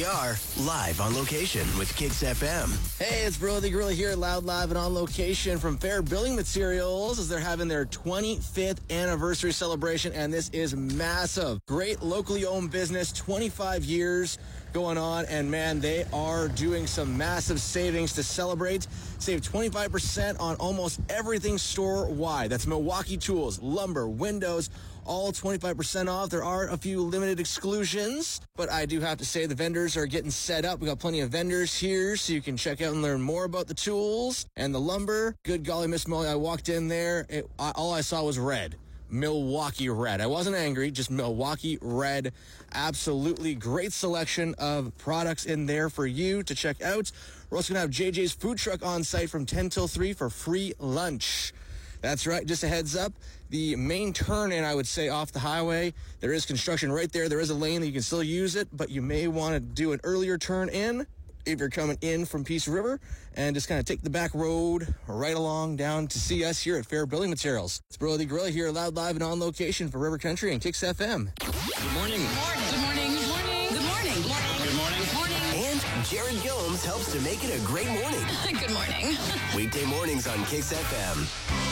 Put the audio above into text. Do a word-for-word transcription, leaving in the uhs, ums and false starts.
are live on location with Kicks F M. Hey, it's Brody Gorilla here, loud, live, and on location from Fair Building Materials as they're having their twenty-fifth anniversary celebration, and this is massive. Great locally owned business, twenty-five years going on, and man, they are doing some massive savings to celebrate. Save twenty-five percent on almost everything store-wide. That's Milwaukee tools, lumber, windows, all twenty-five percent off. There are a few limited exclusions, but I do have to say the vendors are getting set up. We got plenty of vendors here, so you can check out and learn more about the tools and the lumber. Good golly, Miss Molly, I walked in there. It, I, all I saw was red. Milwaukee red. I wasn't angry, just Milwaukee red. Absolutely great selection of products in there for you to check out. We're also going to have J J's food truck on site from ten till three for free lunch. That's right. Just a heads up, the main turn-in, I would say, off the highway, there is construction right there. There is a lane that you can still use it, but you may want to do an earlier turn-in if you're coming in from Peace River, and just kind of take the back road right along down to see us here at Fair Building Materials. It's Brody Gorilla here, loud, live, and on location for River Country and Kicks F M. Good morning. Good morning. Good morning. Good morning. Good morning. Good morning. Good morning. Good morning. And Jared Gillums helps to make it a great morning. Good morning. Weekday mornings on Kicks F M.